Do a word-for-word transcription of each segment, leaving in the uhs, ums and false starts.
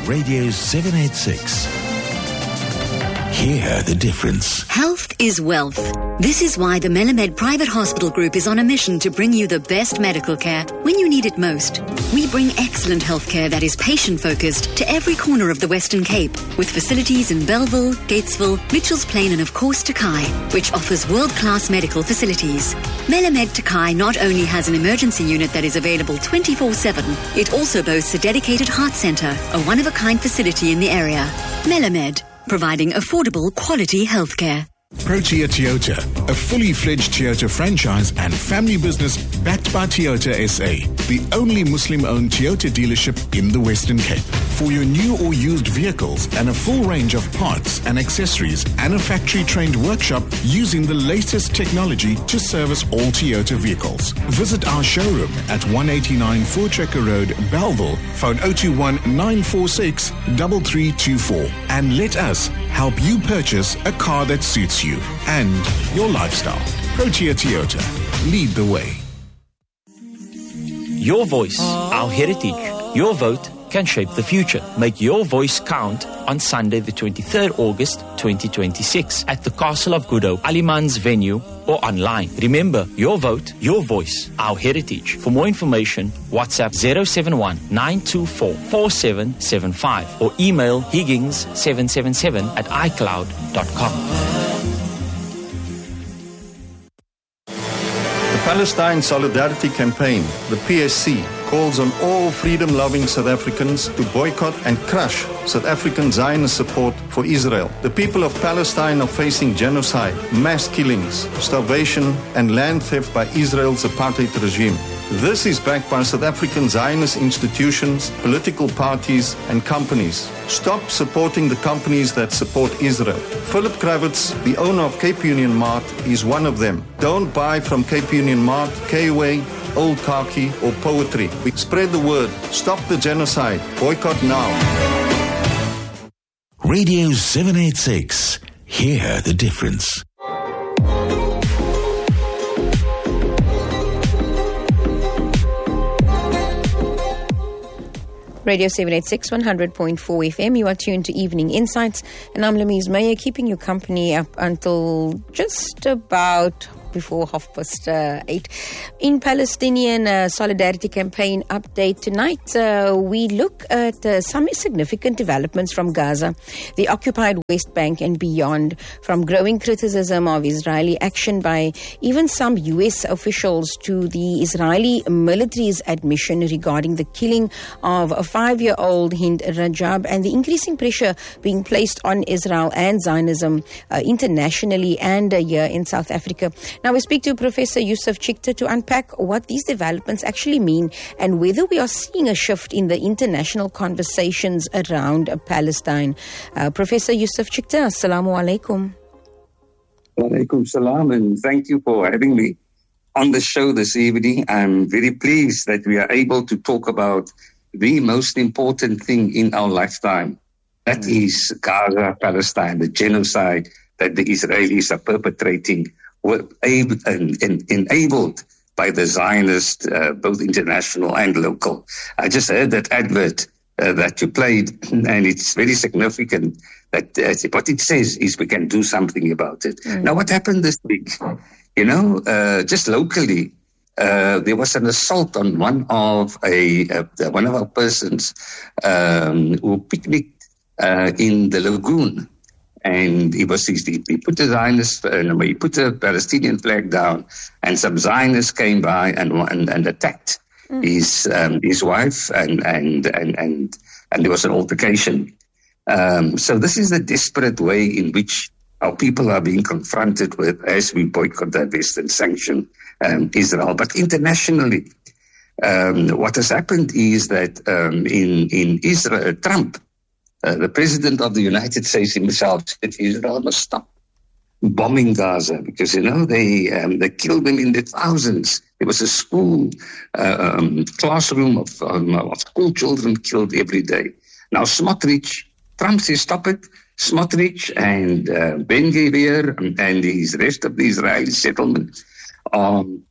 Radio seven eighty-six. Hear the difference. Health is wealth. This is why the Melamed Private Hospital Group is on a mission to bring you the best medical care when you need it most. We bring excellent healthcare that is patient-focused to every corner of the Western Cape, with facilities in Bellville, Gatesville, Mitchells Plain and of course Takai, which offers world-class medical facilities. Melamed Takai not only has an emergency unit that is available twenty-four seven, it also boasts a dedicated heart centre, a one-of-a-kind facility in the area. Melamed, providing affordable, quality healthcare. Protea Toyota, a fully fledged Toyota franchise and family business backed by Toyota S A, the only Muslim-owned Toyota dealership in the Western Cape. For your new or used vehicles and a full range of parts and accessories and a factory-trained workshop using the latest technology to service all Toyota vehicles. Visit our showroom at one eighty-nine Voortrekker Road, Bellville, phone oh two one, nine four six, three three two four, and let us help you purchase a car that suits you and your lifestyle. Protea Toyota. Lead the way. Your voice, our heritage. Your vote can shape the future. Make your voice count on Sunday, the twenty-third of August, twenty twenty-six at the Castle of Goodo, Alimans venue or online. Remember, your vote, your voice, our heritage. For more information, WhatsApp zero seven one, nine two four, four seven seven five or email higgins seven seven seven at i cloud dot com. The Palestine Solidarity Campaign, the P S C, calls on all freedom-loving South Africans to boycott and crush South African Zionist support for Israel. The people of Palestine are facing genocide, mass killings, starvation, and land theft by Israel's apartheid regime. This is backed by South African Zionist institutions, political parties, and companies. Stop supporting the companies that support Israel. Philip Kravitz, the owner of Cape Union Mart, is one of them. Don't buy from Cape Union Mart, K-Way, Old Khaki, or Poetry. We spread the word. Stop the genocide. Boycott now. Radio seven eighty-six. Hear the difference. Radio seven eighty-six, one hundred point four F M. You are tuned to Evening Insights, and I'm Lamise Meyer, keeping you company up until just about before half past uh, eight. In Palestinian uh, Solidarity Campaign update tonight, uh, we look at uh, some significant developments from Gaza, the occupied West Bank and beyond, from growing criticism of Israeli action by even some U S officials to the Israeli military's admission regarding the killing of a five-year-old Hind Rajab and the increasing pressure being placed on Israel and Zionism uh, internationally and uh, here in South Africa. Now we speak to Professor Yusuf Chicta to unpack what these developments actually mean and whether we are seeing a shift in the international conversations around uh, Palestine. Uh, Professor Yusuf Chicta, assalamu alaikum. Wa alaikum salam, and thank you for having me on the show this evening. I'm very pleased that we are able to talk about the most important thing in our lifetime. That mm. is Gaza, Palestine, the genocide that the Israelis are perpetrating, were able and, and enabled by the Zionists, uh, both international and local. I just heard that advert uh, that you played, and it's very significant that uh, what it says is we can do something about it. Mm. Now, what happened this week? You know, uh, just locally, uh, there was an assault on one of a uh, one of our persons um, who picnicked uh, in the lagoon. And he was he, he put the Zionist, uh, no, he put the Palestinian flag down, and some Zionists came by and and, and attacked mm. his um, his wife, and and and and and there was an altercation. Um, so this is the desperate way in which our people are being confronted with as we boycott, divest, and sanction um, Israel. But internationally, um, what has happened is that um, in in Israel, Trump. Uh, the president of the United States himself said Israel must stop bombing Gaza because, you know, they um, they killed them in the thousands. There was a school uh, um, classroom of, um, of school children killed every day. Now, Smotrich, Trump says stop it. Smotrich and uh, Ben Gvir and his rest of the Israeli settlement are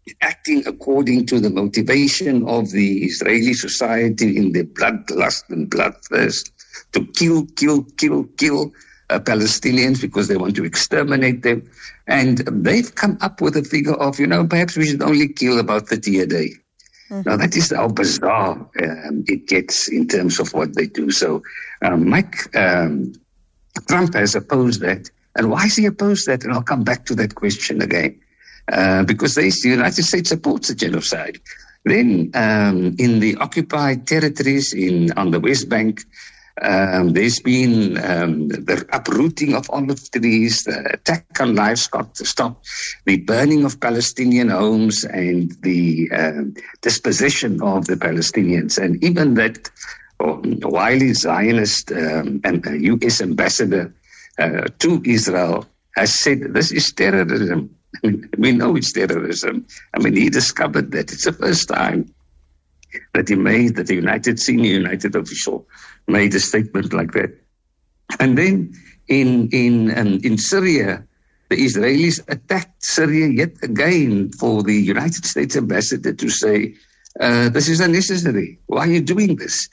acting according to the motivation of the Israeli society in their bloodlust and bloodthirst to kill, kill, kill, kill uh, Palestinians because they want to exterminate them. And they've come up with a figure of, you know, perhaps we should only kill about thirty a day. Mm-hmm. Now, that is how bizarre um, it gets in terms of what they do. So um, Mike um, Trump has opposed that. And why has he opposed that? And I'll come back to that question again. Uh, because they, the United States supports the genocide. Then um, in the occupied territories in on the West Bank, um, there's been um, the uprooting of olive trees, the attack on livestock to stop, the burning of Palestinian homes, and the um, dispossession of the Palestinians. And even that um, wily Zionist um, and uh, U S ambassador uh, to Israel has said this is terrorism. I mean, we know it's terrorism. I mean, he discovered that. It's the first time that he made, that the United senior United official made a statement like that. And then in in um, in Syria, the Israelis attacked Syria yet again for the United States ambassador to say, uh, this is unnecessary. Why are you doing this?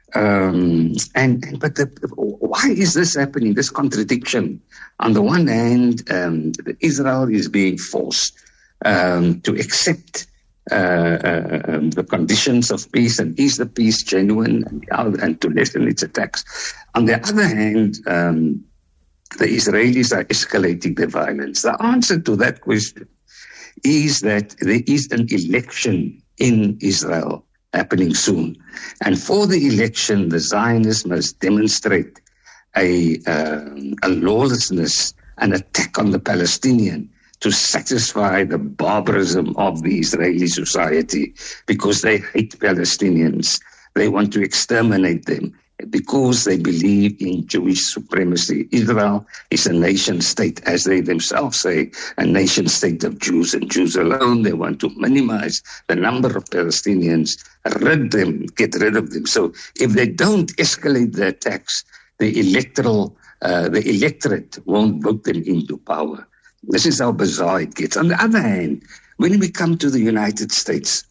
Um, and but the, why is this happening? This contradiction. On the one hand, um, Israel is being forced um, to accept uh, uh, um, the conditions of peace, and is the peace genuine, and, and to lessen its attacks. On the other hand, um, the Israelis are escalating their violence. The answer to that question is that there is an election in Israel happening soon. And for the election, the Zionists must demonstrate a, um, a lawlessness, an attack on the Palestinian to satisfy the barbarism of the Israeli society, because they hate Palestinians. They want to exterminate them because they believe in Jewish supremacy. Israel is a nation state, as they themselves say, a nation state of Jews and Jews alone. They want to minimize the number of Palestinians, rid them, get rid of them. So if they don't escalate the attacks, the electoral, uh, the electorate won't vote them into power. This is how bizarre it gets. On the other hand, when we come to the United States,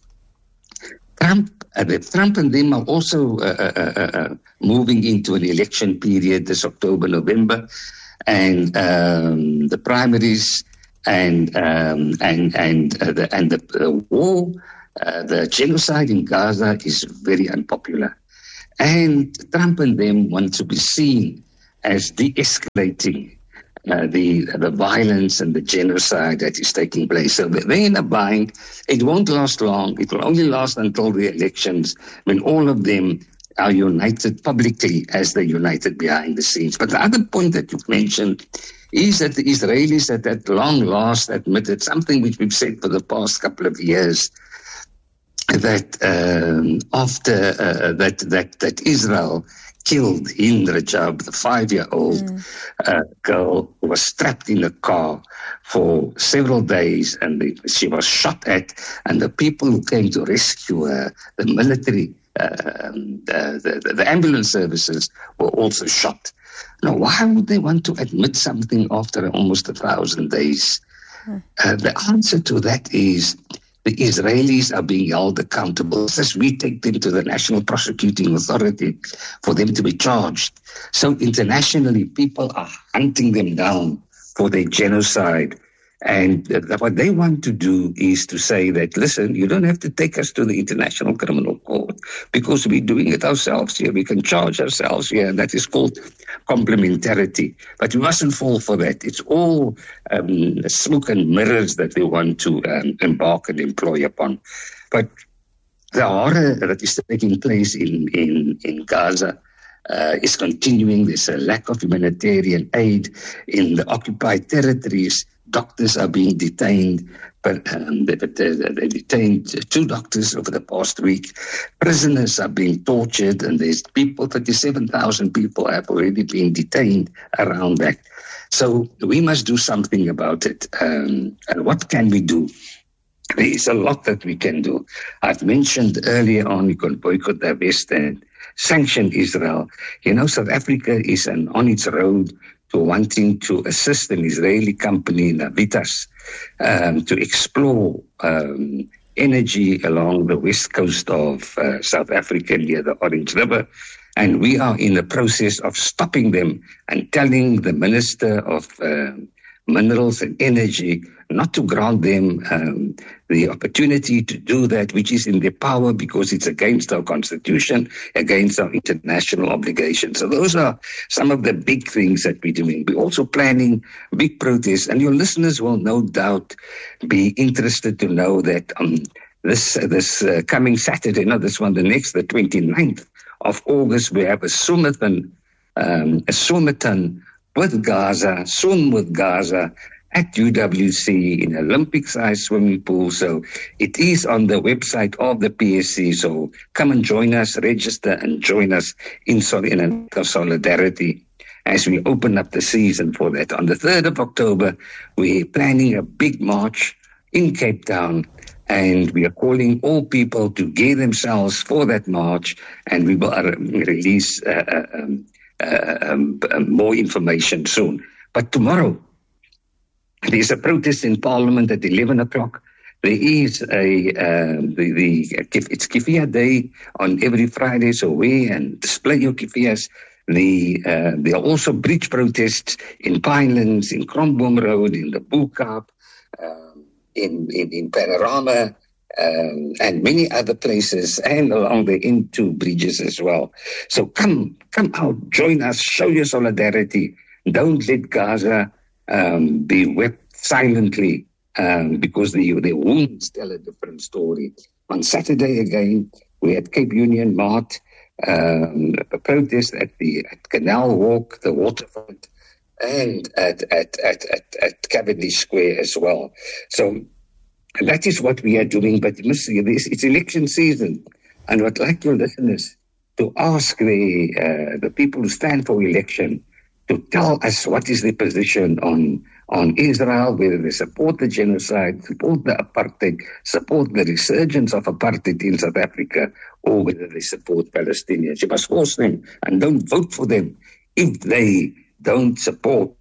Trump, uh, Trump and them are also uh, uh, uh, moving into an election period this October, November, and um, the primaries and um, and and uh, the and the uh, war, uh, the genocide in Gaza is very unpopular, and Trump and them want to be seen as de-escalating Uh, the the violence and the genocide that is taking place. So they're in a bind. It won't last long. It will only last until the elections, when all of them are united publicly as they're united behind the scenes. But the other point that you've mentioned is that the Israelis at that long last admitted something which we've said for the past couple of years, that um, after uh, that that that Israel killed Hind Rajab, the five-year-old mm. uh, girl who was trapped in a car for several days, and the, she was shot at, and the people who came to rescue her, the military, uh, the, the, the ambulance services, were also shot. Now, why would they want to admit something after almost a thousand days? Mm. Uh, the answer to that is the Israelis are being held accountable as we take them to the National Prosecuting Authority for them to be charged. So internationally, people are hunting them down for their genocide. And what they want to do is to say that, listen, you don't have to take us to the International Criminal Court because we're doing it ourselves here. We can charge ourselves here. And that is called complementarity. But we mustn't fall for that. It's all um, smoke and mirrors that they want to um, embark and employ upon. But the horror that is taking place in, in, in Gaza uh, is continuing. There's a lack of humanitarian aid in the occupied territories. Doctors are being detained, but um, they, they, they detained two doctors over the past week. Prisoners are being tortured, and there's people, thirty-seven thousand people have already been detained around that. So we must do something about it. Um, and what can we do? There is a lot that we can do. I've mentioned earlier on, you can boycott the West and sanction Israel. You know, South Africa is an, on its road to wanting to assist an Israeli company, Navitas, um, to explore um, energy along the west coast of uh, South Africa near the Orange River. And we are in the process of stopping them and telling the Minister of uh, Minerals and Energy not to grant them um, the opportunity to do that, which is in their power, because it's against our constitution, against our international obligations. So those are some of the big things that we're doing. We're also planning big protests, and your listeners will no doubt be interested to know that um, this this uh, coming Saturday, not this one, the next, the twenty-ninth of August, we have a Swimmathon, um, a Swimmathon with Gaza, Swim with Gaza, at U W C in Olympic-sized swimming pool. So it is on the website of the P S C. So come and join us, register and join us in, in an act of solidarity as we open up the season for that. On the third of October, we're planning a big march in Cape Town, and we are calling all people to gear themselves for that march, and we will uh, release uh, um, uh, um, uh, more information soon. But tomorrow, there's a protest in Parliament at eleven o'clock. There is a, uh, the, the, it's Kifia Day on every Friday, so wear and display your Kifias. The, uh, there are also bridge protests in Pinelands, in Kromboom Road, in the Boekap, um, in, in, in Panorama, um, and many other places, and along the N two bridges as well. So come, come out, join us, show your solidarity. Don't let Gaza Um, be wept silently, um, because the, the wounds tell a different story. On Saturday again, we had Cape Union Mart, um, a protest at the at Canal Walk, the waterfront, and at at, at, at at Cavendish Square as well. So that is what we are doing. But you must see this, it's election season, and I'd like your listeners to ask the uh, the people who stand for election to tell us what is their position on, on Israel, whether they support the genocide, support the apartheid, support the resurgence of apartheid in South Africa, or whether they support Palestinians. You must force them and don't vote for them if they don't support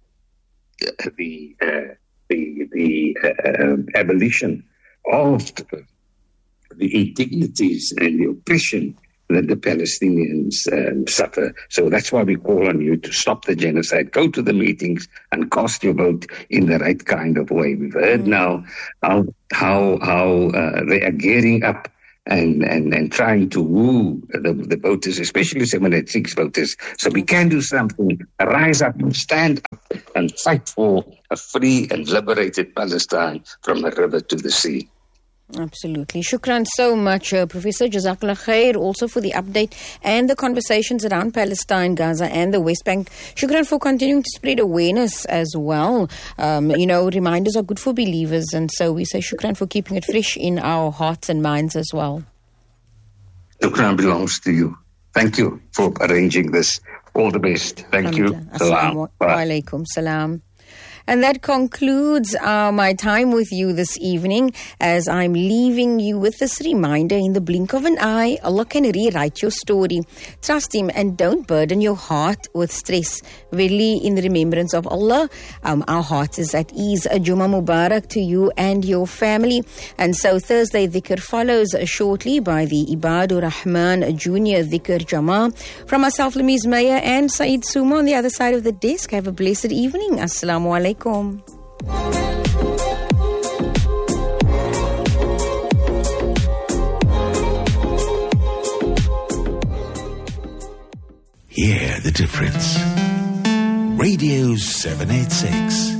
the uh, the, the uh, abolition of the indignities and the oppression that the Palestinians um, suffer. So that's why we call on you to stop the genocide, go to the meetings and cast your vote in the right kind of way. We've heard now how how, how uh, they are gearing up and, and, and trying to woo the, the voters, especially seven eighty-six voters. So we can do something, rise up, stand up and fight for a free and liberated Palestine from the river to the sea. Absolutely. Shukran so much, uh, Professor. Jazakallah khair, also for the update and the conversations around Palestine, Gaza and the West Bank. Shukran for continuing to spread awareness as well. Um, you know, reminders are good for believers, and so we say shukran for keeping it fresh in our hearts and minds as well. Shukran belongs to you. Thank you for arranging this. All the best. Thank you. Salam. Wa alaikum salam. And that concludes uh, my time with you this evening, as I'm leaving you with this reminder: in the blink of an eye, Allah can rewrite your story. Trust Him and don't burden your heart with stress. Really, in the remembrance of Allah, um, our heart is at ease. A Juma Mubarak to you and your family. And so Thursday Dhikr follows shortly by the Ibadur Rahman Junior Dhikr Jama. From myself, Lamiz Maya, and Saeed Suma on the other side of the desk, have a blessed evening. Assalamu alaikum. Hear the difference. Radio seven eighty-six.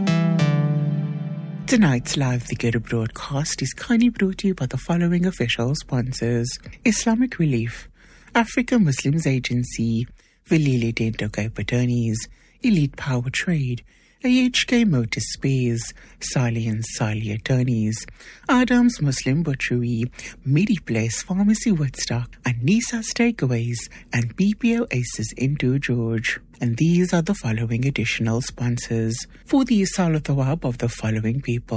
Tonight's live Dhikr broadcast is kindly brought to you by the following official sponsors: Islamic Relief, African Muslims Agency, Velile Dento Cape Attorneys, Elite Power Trade, A H K Motor Spares, Sali and Sali Attorneys, Adams Muslim Butchery, Midi Place Pharmacy Woodstock, and Nisa's Takeaways, and B P O Aces into George. And these are the following additional sponsors for the Salathawab of the following people: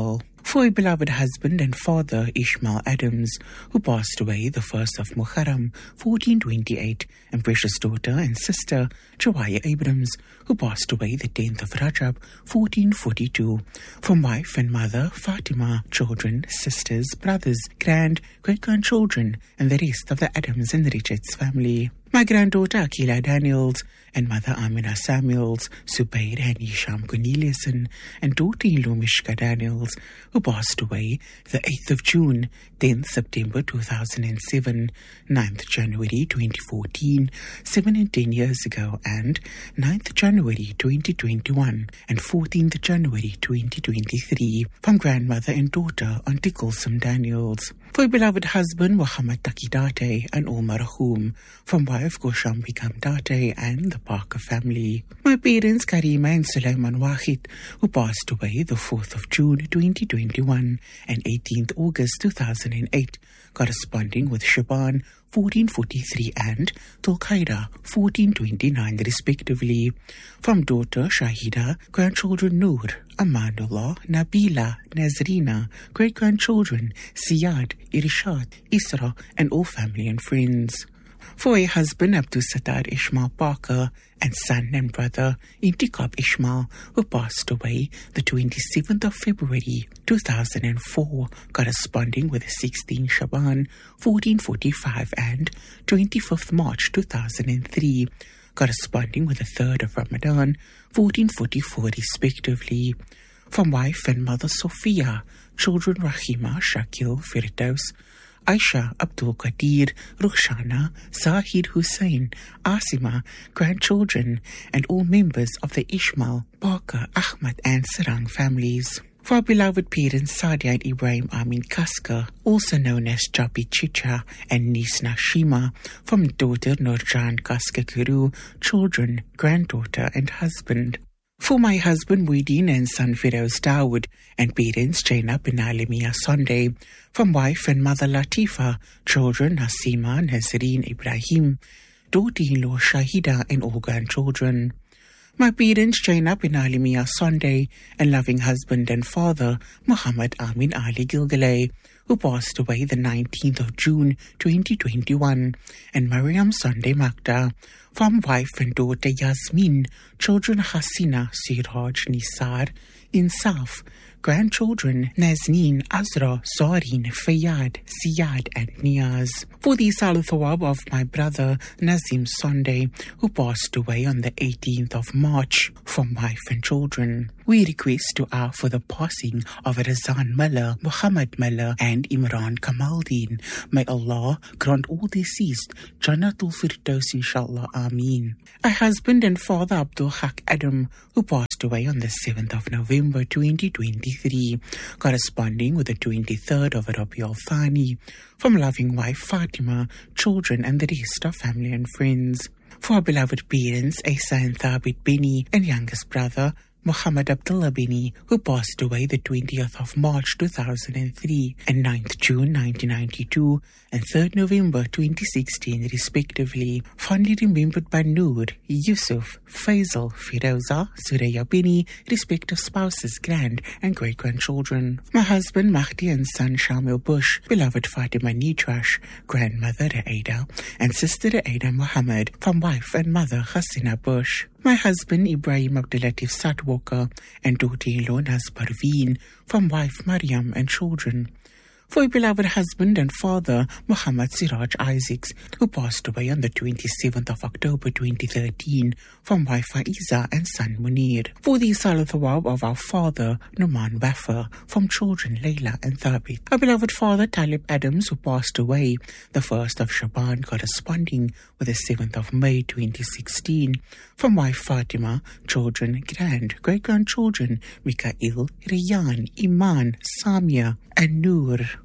For a beloved husband and father, Ishmael Adams, who passed away the first of Muharram, fourteen twenty-eight, and precious daughter and sister, Jawaya Abrams, who passed away the tenth of Rajab, fourteen forty-two. From wife and mother, Fatima, children, sisters, brothers, grand, great-grandchildren, and the rest of the Adams and Richards family. My granddaughter Akila Daniels and mother Amina Samuels, Subair and Isham Corneliuson, and daughter-in-law Mishka Daniels, who passed away the eighth of June, tenth September two thousand seven, ninth January twenty fourteen, seven and ten years ago, and ninth January twenty twenty-one, and fourteenth January twenty twenty-three, from grandmother and daughter Auntie Kulsum Daniels. For beloved husband Muhammad Taki Date and Omar Rahum, from wife Gosham Bikam Date and the Parker family. My parents Karima and Sulaiman Wahid, who passed away the fourth of June twenty twenty-one and eighteenth August two thousand eight, corresponding with Shaban fourteen forty-three and Tulkaida fourteen twenty-nine respectively. From daughter Shahida, grandchildren Noor, Amanullah, Nabila, Nazrina, great-grandchildren Siyad, Irshad, Isra, and all family and friends. For a husband Abdul Sattar Ishmael Parker and son and brother Intikab Ishmael, who passed away the twenty-seventh of February two thousand four, corresponding with the sixteenth Shaban fourteen forty-five and twenty-fifth March two thousand three, corresponding with the third of Ramadan fourteen forty-four respectively. From wife and mother Sophia, children Rahima, Shakil, Firdaus, Aisha, Abdul Qadir, Rukhshana, Zahid Hussein, Asima, grandchildren, and all members of the Ishmael, Parker, Ahmad, and Sarang families. For our beloved parents Sadia and Ibrahim Amin Kaska, also known as Jabi Chicha and niece Nashima, from daughter Nurjan Kaska Guru, children, granddaughter, and husband. For my husband Muideen and son Firoz Dawood, and parents Jainab and Alimia Sunday, from wife and mother Latifa, children Nasima, Nazreen, Ibrahim, daughter-in-law Shahida, and all grandchildren. My parents Jainab and Alimia Sunday, and loving husband and father Muhammad Amin Ali Gilgale, who passed away the nineteenth of June twenty twenty-one, and Mariam Sunday Magda, from wife and daughter Yasmin, children Hasina, Siraj, Nisar, Insaf, grandchildren Nazneen, Azra, Zareen, Fayyad, Siyad, and Niaz. For the Sal Thawab of my brother Nazim Sunday, who passed away on the eighteenth of March, from wife and children. We request dua for the passing of Razan Mala, Muhammad Mala, and Imran Kamaldeen. May Allah grant all deceased Jannatul Firdaus, inshallah, Ameen. A husband and father Abdul Haq Adam, who passed away on the seventh of November twenty twenty-three, corresponding with the twenty-third of Rabi al-Thani, from loving wife Fatima, children, and the rest of family and friends. For our beloved parents Asa and Thabit Bini, and youngest brother Muhammad Abdullah Bini, who passed away the twentieth of March two thousand three, and ninth June nineteen ninety-two, and third November twenty sixteen respectively, fondly remembered by Noor, Yusuf, Faisal, Firoza, Suraya Bini, respective spouses, grand and great-grandchildren. My husband Mahdi and son Shamil Bush, beloved Fatima Nitrash, grandmother Aida, and sister Aida Muhammad, from wife and mother Hasina Bush. My husband Ibrahim Abdulatif Satwalker, and daughter-in-law Naz Parveen, from wife Maryam and children. For a beloved husband and father Muhammad Siraj Isaacs, who passed away on the twenty-seventh of October twenty thirteen, from wife Faiza and son Munir. For the Salah Thawab of our father Numan Wafa, from children Layla and Thabit. Our beloved father Talib Adams, who passed away the first of Shaban, corresponding with the seventh of May twenty sixteen, from wife Fatima, children, grand, great-grandchildren Mikael, Riyan, Iman, Samia, and Noor.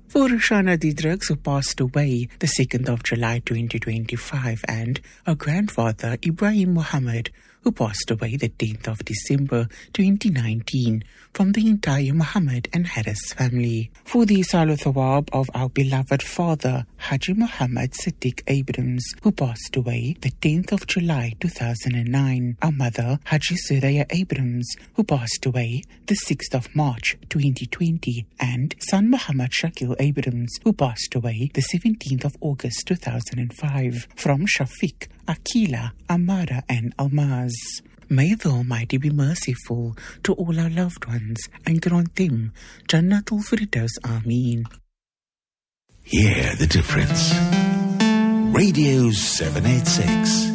For Rushana Diedriks, who passed away the second of July twenty twenty-five, and her grandfather Ibrahim Mohammed, who passed away the tenth of December twenty nineteen, from the entire Mohammed and Harris family. For the Salu Thawab of our beloved father, Haji Muhammad Siddiq Abrams, who passed away the tenth of July two thousand nine. Our mother, Haji Suraya Abrams, who passed away the sixth of March twenty twenty. And son Muhammad Shakil Abrams, who passed away the seventeenth of August two thousand five. From Shafiq, Akila, Amara and Almaz. May the Almighty be merciful to all our loved ones and grant them Jannatul Firdaus. Ameen. Hear the difference. Radio seven eighty-six.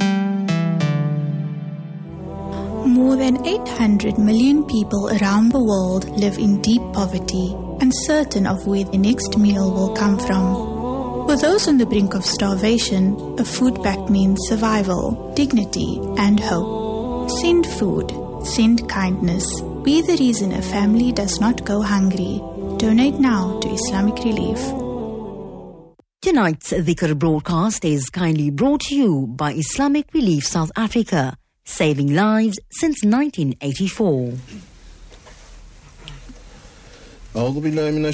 More than eight hundred million people around the world live in deep poverty, uncertain of where the next meal will come from. For those on the brink of starvation, a food pact means survival, dignity, and hope. Send food, send kindness. Be the reason a family does not go hungry. Donate now to Islamic Relief. Tonight's Dhikr broadcast is kindly brought to you by Islamic Relief South Africa, saving lives since nineteen eighty-four.